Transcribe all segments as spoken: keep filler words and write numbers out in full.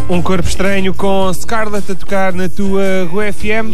Um Corpo Estranho com Scarlett a tocar na tua Rua F M.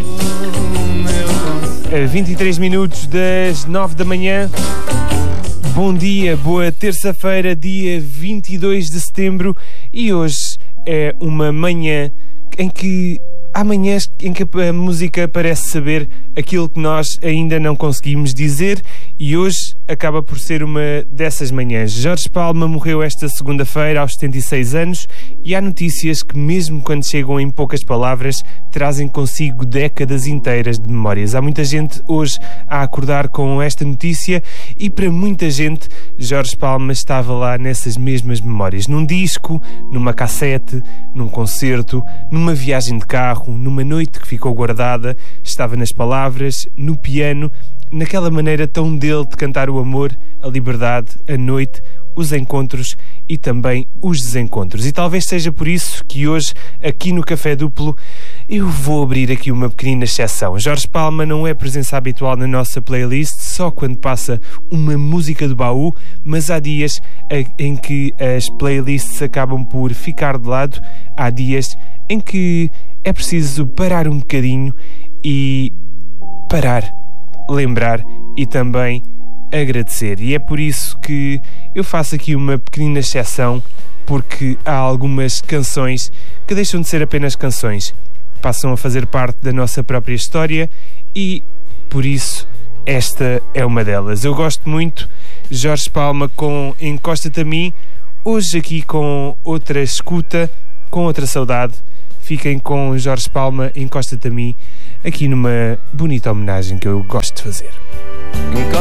A vinte e três minutos das nove da manhã. Bom dia, boa terça-feira, dia vinte e dois de setembro. E hoje é uma manhã em que... Há manhãs em que a música parece saber aquilo que nós ainda não conseguimos dizer, e hoje acaba por ser uma dessas manhãs. Jorge Palma morreu esta segunda-feira aos setenta e seis anos, e há notícias que, mesmo quando chegam em poucas palavras, trazem consigo décadas inteiras de memórias. Há muita gente hoje a acordar com esta notícia, e para muita gente Jorge Palma estava lá nessas mesmas memórias, num disco, numa cassete, num concerto, numa viagem de carro, numa noite que ficou guardada. Estava nas palavras, no piano, naquela maneira tão dele de cantar o amor, a liberdade, a noite, os encontros e também os desencontros. E talvez seja por isso que hoje, aqui no Café Duplo, eu vou abrir aqui uma pequenina exceção. Jorge Palma não é presença habitual na nossa playlist, só quando passa uma música do baú, mas há dias em que as playlists acabam por ficar de lado, há dias em que é preciso parar um bocadinho e parar, lembrar e também agradecer. E é por isso que eu faço aqui uma pequenina exceção, porque há algumas canções que deixam de ser apenas canções, passam a fazer parte da nossa própria história, e por isso esta é uma delas. Eu gosto muito. Jorge Palma com Encosta-te a mim, hoje aqui com outra escuta, com outra saudade. Fiquem com Jorge Palma, Encosta-te a mim, aqui numa bonita homenagem que eu gosto de fazer.